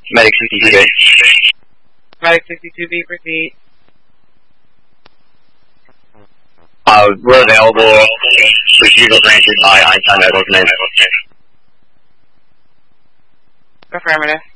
Medic 62B. Medic 62B, proceed. We're available. Refusal granted by Einstein Medical Command. Affirmative.